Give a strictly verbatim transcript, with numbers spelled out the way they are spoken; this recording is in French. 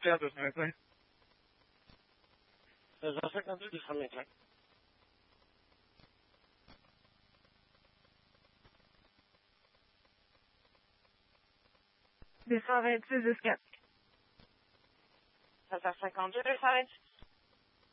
quatre, deux cent vingt-cinq. deux cent cinquante-deux, deux cent vingt-cinq. deux cent vingt-six, dix quatre. deux cent cinquante-deux, deux cent vingt-six.